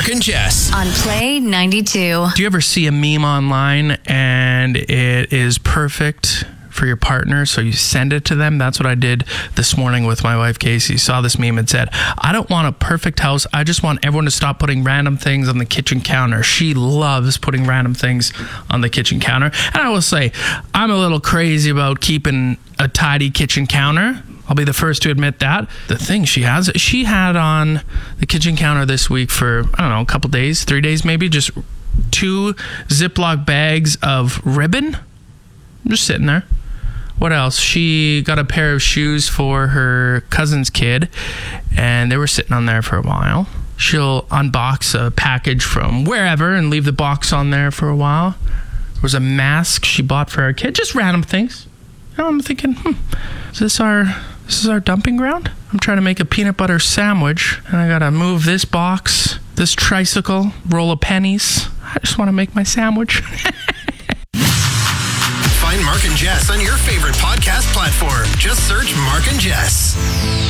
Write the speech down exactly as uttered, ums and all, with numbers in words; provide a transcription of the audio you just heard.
Mark and Jess on Play ninety-two. Do you ever see a meme online and it is perfect for your partner, so you send it to them? That's what I did this morning with my wife, Casey. Saw this meme and said, I don't want a perfect house. I just want everyone to stop putting random things on the kitchen counter. She loves putting random things on the kitchen counter. And I will say, I'm a little crazy about keeping a tidy kitchen counter. I'll be the first to admit that. The thing she has, she had on the kitchen counter this week for, I don't know, a couple days, three days maybe, just two Ziploc bags of ribbon. Just sitting there. What else? She got a pair of shoes for her cousin's kid, and they were sitting on there for a while. She'll unbox a package from wherever and leave the box on there for a while. There was a mask she bought for her kid. Just random things. And I'm thinking, hmm, is this our this is our dumping ground? I'm trying to make a peanut butter sandwich, and I gotta move this box, this tricycle, roll of pennies. I just want to make my sandwich. Find Mark and Jess on your favorite podcast platform. Just search Mark and Jess.